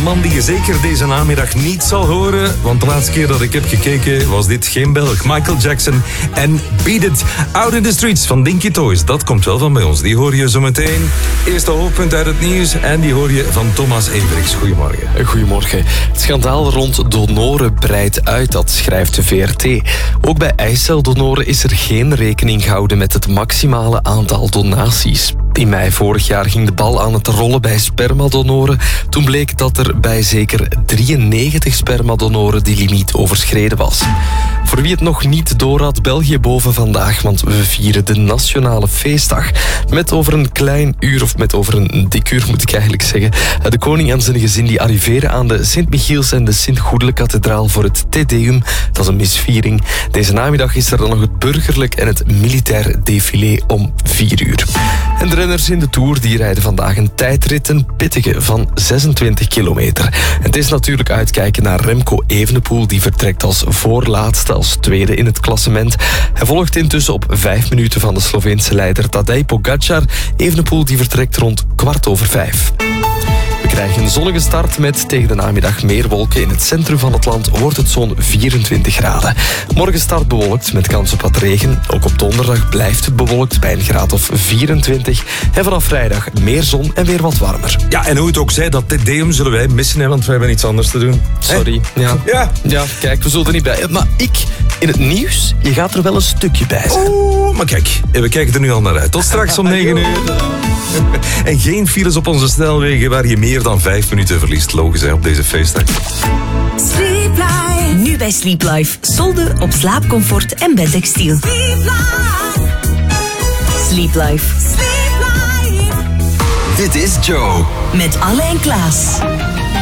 man die je zeker deze namiddag niet zal horen. Want de laatste keer dat ik heb gekeken was dit geen Belg. Michael Jackson en Beat It. Out in the Streets van Dinky Toys. Dat komt wel van bij ons. Die hoor je zo meteen. Eerste hoofdpunt uit het nieuws. En die hoor je van Thomas Everix. Goedemorgen. Goedemorgen. Het schandaal rond donoren breidt uit, dat schrijft de VRT. Ook bij eiceldonoren is er geen rekening gehouden met het maximale aantal donaties. In mei vorig jaar ging de bal aan het rollen bij spermadonoren. Toen bleek dat er bij zeker 93 spermadonoren die limiet overschreden was. Voor wie het nog niet door had, België boven vandaag, want we vieren de Nationale Feestdag. Met over een klein uur, of met over een dik uur moet ik eigenlijk zeggen, de koning en zijn gezin die arriveren aan de Sint-Michiels en de Sint-Goedele-kathedraal voor het Te Deum. Dat is een misviering. Deze namiddag is er dan nog het burgerlijk en het militair défilé om 4 uur. En de renners in de Tour die rijden vandaag een tijdrit, een pittige van 26 kilometer. Het is natuurlijk uitkijken naar Remco Evenepoel, die vertrekt als voorlaatste, als tweede in het klassement. Hij volgt intussen op 5 minuten van de Sloveense leider Tadej Pogačar. Evenepoel die vertrekt rond 4:15. We krijgen een zonnige start met tegen de namiddag meer wolken. In het centrum van het land wordt het zo'n 24 graden. Morgen start bewolkt met kans op wat regen. Ook op donderdag blijft het bewolkt bij een graad of 24. En vanaf vrijdag meer zon en weer wat warmer. Ja, en hoe het ook zij, dat Te Deum zullen wij missen, hè, want we hebben iets anders te doen. Sorry. Ja, kijk, we zullen er niet bij. Maar in het nieuws, je gaat er wel een stukje bij zijn. Oh, maar kijk, we kijken er nu al naar uit. Tot straks om 9 uur. En geen files op onze snelwegen waar je meer dan 5 minuten verliest. Logisch, hè, op deze feestdag. Sleep Life. Nu bij Sleep Life. Solden op slaapcomfort en bedtextiel. Sleep Life. Sleep Life. Sleep Life. Dit is Joe. Met Alle en Klaas.